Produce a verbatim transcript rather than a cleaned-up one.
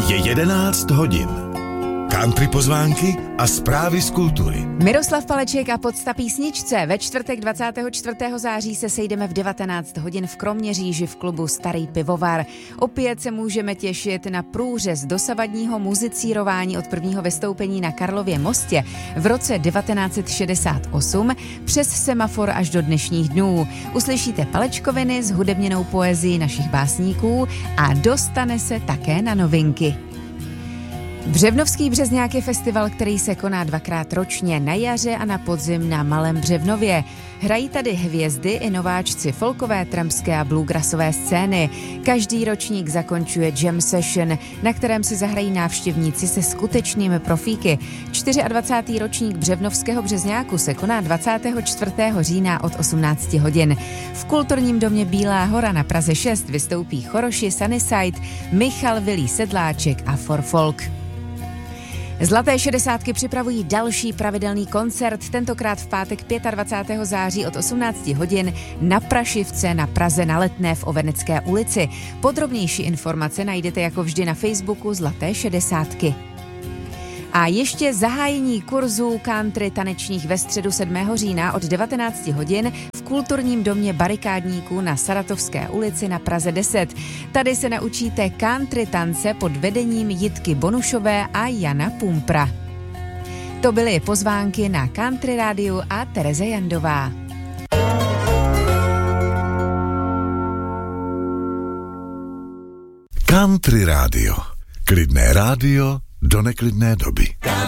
Je jedenáct hodin. Country pozvánky a zprávy z kultury. Miroslav Paleček a Podsta písničce. Ve čtvrtek dvacátého čtvrtého září se sejdeme v devatenáct hodin v Kroměříži v klubu Starý pivovar. Opět se můžeme těšit na průřez dosavadního muzicírování od prvního vystoupení na Karlově mostě v roce devatenáct set šedesát osm přes semafor až do dnešních dnů. Uslyšíte palečkoviny s hudebněnou poezií našich básníků a dostane se také na novinky. Břevnovský Březňák je festival, který se koná dvakrát ročně, na jaře a na podzim na Malém Břevnově. Hrají tady hvězdy i nováčci folkové, trampské a bluegrassové scény. Každý ročník zakončuje jam session, na kterém si zahrají návštěvníci se skutečnými profíky. dvacátý čtvrtý ročník Břevnovského Březňáku se koná dvacátého čtvrtého října od osmnáct hodin. V kulturním domě Bílá hora na Praze šest vystoupí Choroši, Sunnyside, Michal Vilí Sedláček a For Folk. Zlaté šedesátky připravují další pravidelný koncert, tentokrát v pátek dvacátého pátého září od osmnáct hodin na Prašivce na Praze na Letné v Ovenecké ulici. Podrobnější informace najdete jako vždy na Facebooku Zlaté šedesátky. A ještě zahájení kurzů country tanečních ve středu sedmého října od devatenáct hodin v kulturním domě Barikádníků na Saratovské ulici na Praze deset. Tady se naučíte country tance pod vedením Jitky Bonušové a Jana Pumpra. To byly pozvánky na Country Rádiu a Tereze Jandová. Country Rádio. Klidné rádio do neklidné doby.